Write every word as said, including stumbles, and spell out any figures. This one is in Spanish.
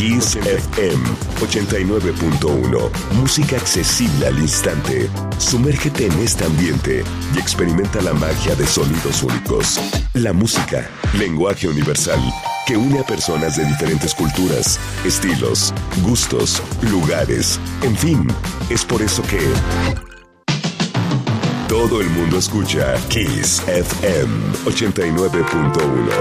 Kiss F M ochenta y nueve punto uno. Música accesible al instante. Sumérgete en este ambiente y experimenta la magia de sonidos únicos. La música, lenguaje universal, que une a personas de diferentes culturas, estilos, gustos, lugares, en fin, es por eso que todo el mundo escucha Kiss F M ochenta y nueve punto uno.